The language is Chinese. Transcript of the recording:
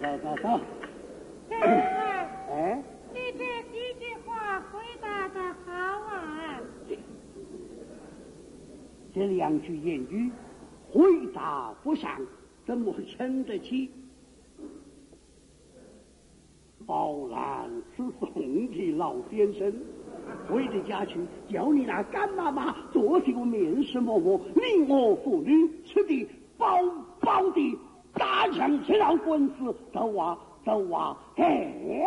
走。 先生， 哎， 你这几句话回答的好啊！ 这两句言语回答不上，怎么称得起？宝兰是宋的老先生，回的家去，叫你那干妈妈做些个面食馍馍，你我父女吃的饱饱的，大强吃到滚死，走啊走啊，嘿！